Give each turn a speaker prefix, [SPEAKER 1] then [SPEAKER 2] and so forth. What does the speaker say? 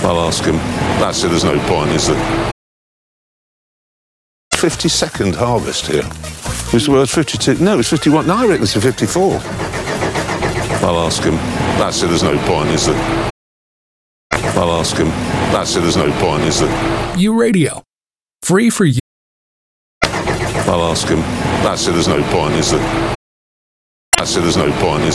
[SPEAKER 1] I'll ask him. That's it, there's no point, is there? 52nd harvest here. Was the word 52? No, it's 51. No, I reckon it's a 54. I'll ask him. That's it, there's no point, is there? I'll ask him. That's it, there's no point, is there?
[SPEAKER 2] You Radio. Free for you.
[SPEAKER 1] I'll ask him. That's it, there's no point, is there? That's it, there's no point, is there?